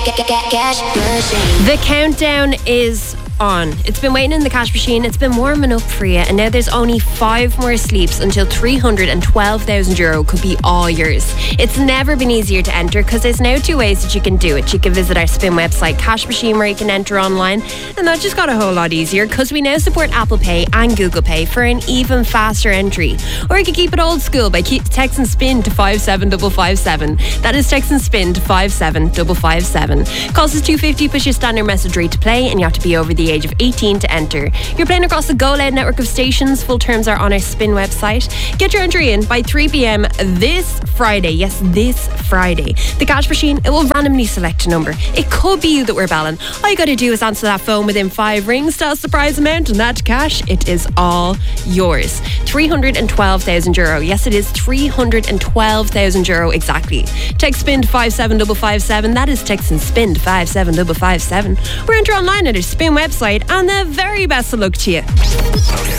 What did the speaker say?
Cash machine. The countdown is on. It's been waiting in the cash machine. It's been warming up for you, and now there's only 5 more sleeps until €312,000 could be all yours. It's never been easier to enter because there's now 2 ways that you can do it. You can visit our spin website Cash Machine, where you can enter online, and that just got a whole lot easier because we now support Apple Pay and Google Pay for an even faster entry. Or you can keep it old school by texting SPIN to 57557. That is texting SPIN to 57557. Cost is $2.50, push your standard message rate to play, and you have to be over the age of 18 to enter. You're playing across the Go Loud network of stations. Full terms are on our Spin website. Get your entry in by 3 p.m. this Friday. Yes, this Friday. The cash machine, it will randomly select a number. It could be you that we're belling. All you got to do is answer that phone within 5 rings, tell us the prize amount, and that cash, it is all yours. €312,000. Yes, it is €312,000 exactly. Text SPIN to 57557. That is text and SPIN to 57557. Or enter online at our Spin website, and the very best of luck to you.